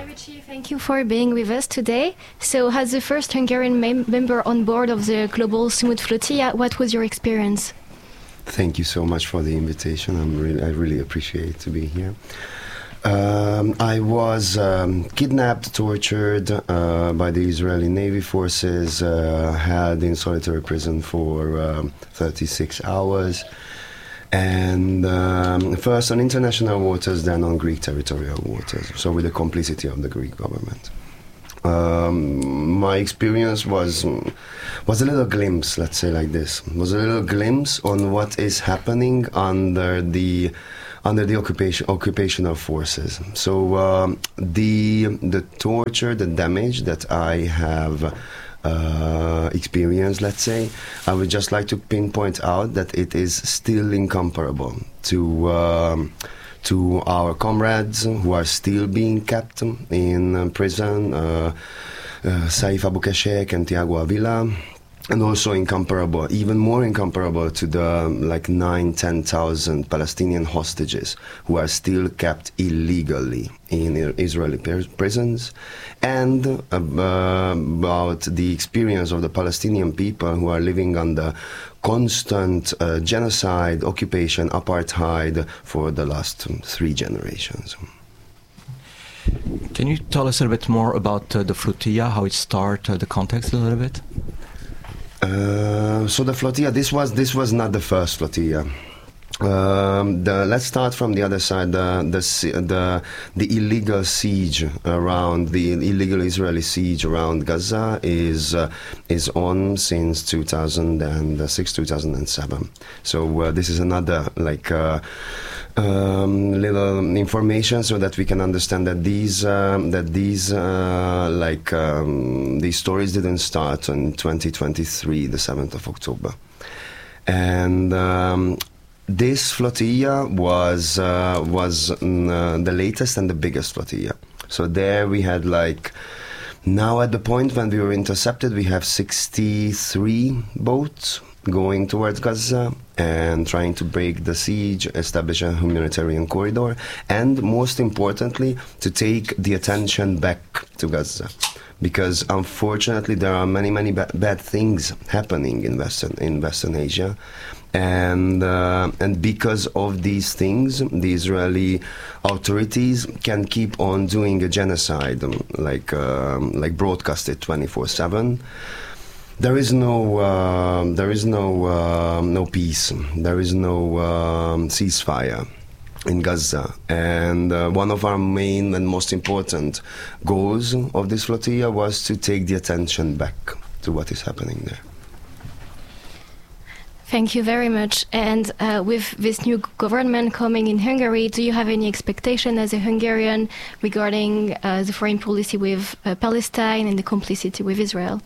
Richie, thank you for being with us today. So, as the first Hungarian member on board of the Global Sumut Flotilla, what was your experience? Thank you so much for the invitation. I really appreciate to be here. I was kidnapped, tortured by the Israeli Navy forces, held in solitary prison for 36 hours. And first on international waters, then on Greek territorial waters, so with the complicity of the Greek government. My experience was a little glimpse, let's say like this, was a little glimpse on what is happening under the occupational forces. So the torture, the damage that I have experience, let's say, I would just like to pinpoint out that it is still incomparable to our comrades who are still being kept in prison, Saif Abu Keshek and Tiago Avila, and also incomparable, even more incomparable, to the 9,000-10,000 Palestinian hostages who are still kept illegally in Israeli prisons, and about the experience of the Palestinian people who are living under constant genocide, occupation, apartheid for the last 3 generations. Can you tell us a bit more about the flotilla, how it started, the context a little bit? So the flotilla, this was not the first flotilla. Let's start from the other side. The illegal siege around, the illegal Israeli siege around Gaza is on since 2006, 2007. So this is another little information so that we can understand that these stories didn't start in 2023, the 7th of October, and this flotilla was the latest and the biggest flotilla. So there we had now at the point when we were intercepted, we have 63 boats going towards Gaza and trying to break the siege, establish a humanitarian corridor, and most importantly, to take the attention back to Gaza. Because unfortunately there are many bad things happening in Western Asia, and because of these things, the Israeli authorities can keep on doing a genocide, like broadcasted 24/7. There is no peace. There is no ceasefire in Gaza, and one of our main and most important goals of this flotilla was to take the attention back to what is happening there. Thank you very much. And with this new government coming in Hungary, do you have any expectation as a Hungarian regarding the foreign policy with Palestine and the complicity with Israel?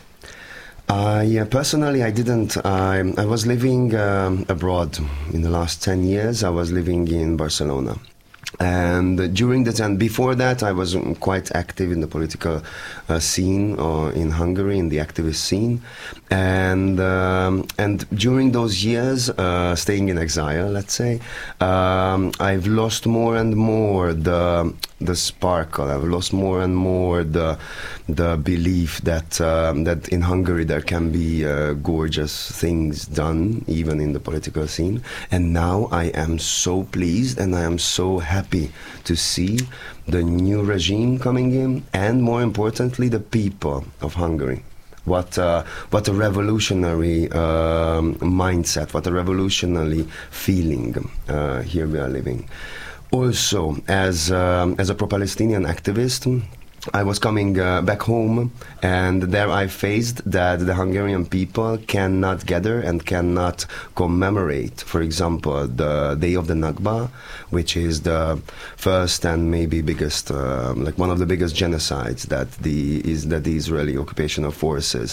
Personally, I didn't. I was living abroad in the last 10 years. I was living in Barcelona. And during the time before that, I was quite active in the political scene or in Hungary, in the activist scene. And during those years, staying in exile, let's say, I've lost more and more the sparkle. I've lost more and more the belief that in Hungary there can be gorgeous things done, even in the political scene. And now I am so pleased and I am so happy to see the new regime coming in, and more importantly, the people of Hungary. What a revolutionary mindset, what a revolutionary feeling here we are living. Also, as a pro-Palestinian activist, I was coming back home, and there I faced that the Hungarian people cannot gather and cannot commemorate, for example, the Day of the Nakba, which is the first and maybe biggest, one of the biggest genocides that the Israeli occupational forces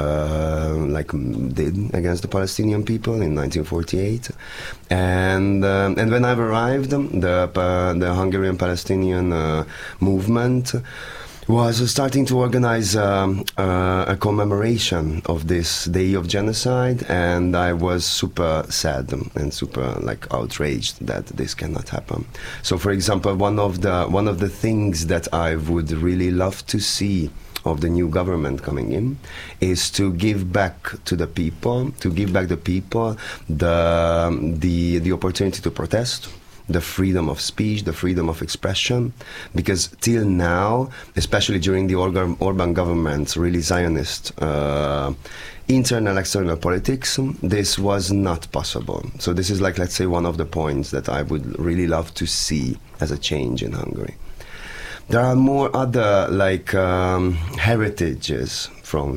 did against the Palestinian people in 1948. And when I've arrived, the Hungarian Palestinian movement was starting to organize a commemoration of this day of genocide, and I was super sad and super outraged that this cannot happen. So, for example, one of the things that I would really love to see of the new government coming in is to give back to the people, the opportunity to protest, the freedom of speech, the freedom of expression, because till now, especially during the Orban government's really Zionist internal external politics, this was not possible. So this is let's say, one of the points that I would really love to see as a change in Hungary. There are more other heritages from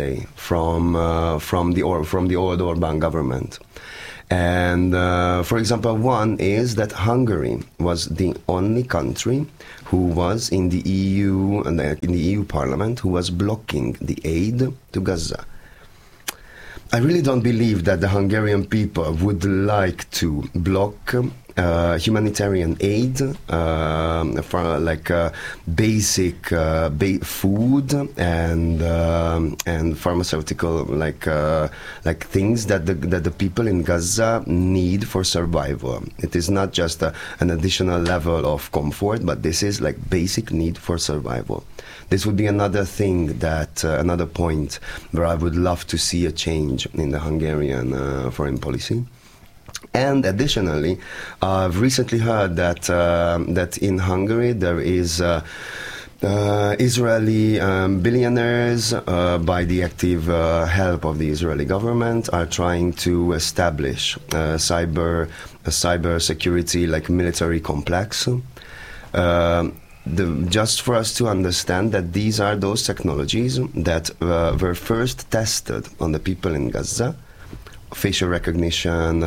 the old Orban government. And for example, one is that Hungary was the only country who was in the EU and in the EU Parliament who was blocking the aid to Gaza. I really don't believe that the Hungarian people would like to block humanitarian aid for basic food and pharmaceutical things that the people in Gaza need for survival. It is not just an additional level of comfort, but this is basic need for survival. This would be another thing another point where I would love to see a change in the Hungarian foreign policy. And additionally, I've recently heard that in Hungary there is Israeli billionaires, by the active help of the Israeli government, are trying to establish a cyber security military complex. Just for us to understand that these are those technologies that were first tested on the people in Gaza. Facial recognition,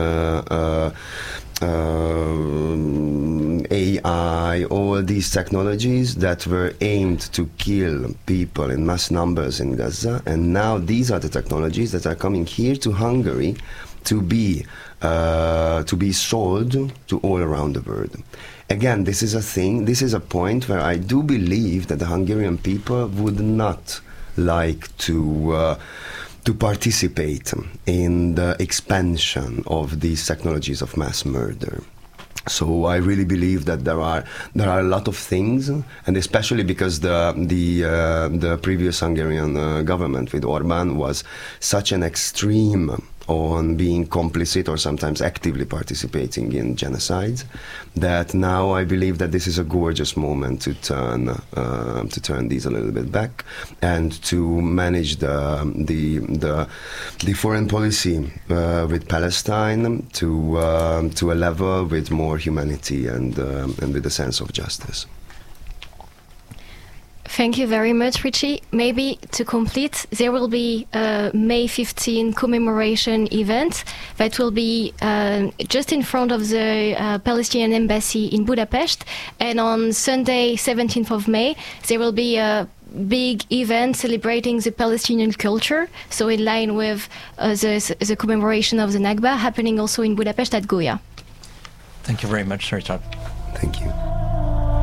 AI, all these technologies that were aimed to kill people in mass numbers in Gaza, and now these are the technologies that are coming here to Hungary to be sold to all around the world. Again, this is a point where I do believe that the Hungarian people would not like to participate in the expansion of these technologies of mass murder. So I really believe that there are a lot of things, and especially because the previous Hungarian government with Orbán was such an extreme on being complicit or sometimes actively participating in genocides, that now I believe that this is a gorgeous moment to turn these a little bit back and to manage the foreign policy with Palestine to a level with more humanity and with a sense of justice. Thank you very much, Richie. Maybe to complete, there will be a May 15 commemoration event that will be just in front of the Palestinian embassy in Budapest. And on Sunday, 17th of May, there will be a big event celebrating the Palestinian culture, so in line with the commemoration of the Nakba, happening also in Budapest at Goya. Thank you very much, Richard. Thank you.